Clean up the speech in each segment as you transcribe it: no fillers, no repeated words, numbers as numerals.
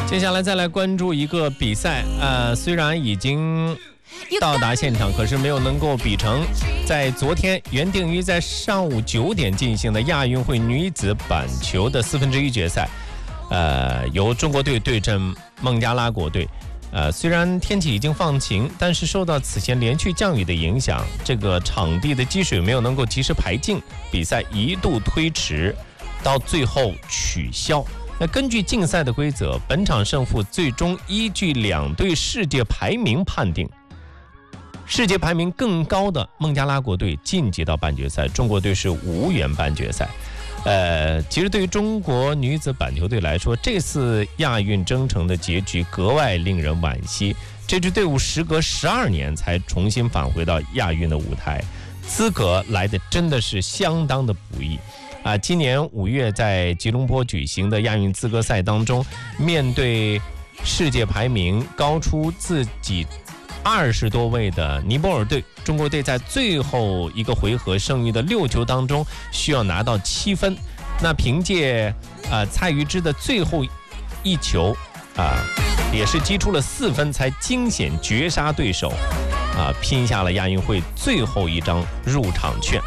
接下来再来关注一个比赛，虽然已经到达现场，可是没有能够比成。在昨天原定于在上午9点进行的亚运会女子板球的1/4决赛，由中国队对阵孟加拉国队。虽然天气已经放晴，但是受到此前连续降雨的影响，这个场地的积水没有能够及时排净，比赛一度推迟，到最后取消。那根据竞赛的规则，本场胜负最终依据2队世界排名判定。世界排名更高的孟加拉国队晋级到半决赛，中国队是无缘半决赛。其实对于中国女子板球队来说，这次亚运征程的结局格外令人惋惜。这支队伍时隔12年才重新返回到亚运的舞台，资格来的真的是相当的不易。今年5月在吉隆坡举行的亚运资格赛当中，面对世界排名高出自己20多位的尼泊尔队，中国队在最后一个回合剩余的6球当中需要拿到7分。那凭借蔡玉芝的最后一球也是击出了4分，才惊险绝杀对手拼下了亚运会最后一张入场券。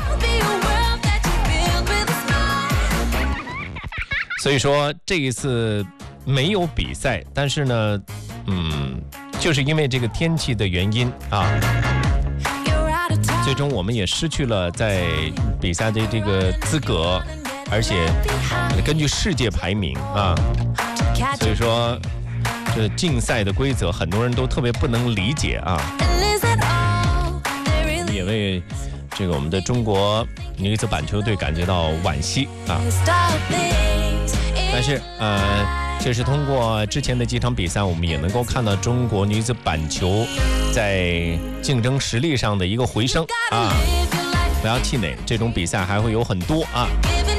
所以说这一次没有比赛，但是呢就是因为这个天气的原因最终我们也失去了在比赛的这个资格，而且根据世界排名所以说这竞赛的规则很多人都特别不能理解我们也为这个我们的中国女子板球队感觉到惋惜但是这是通过之前的几场比赛，我们也能够看到中国女子板球在竞争实力上的一个回升不要气馁，这种比赛还会有很多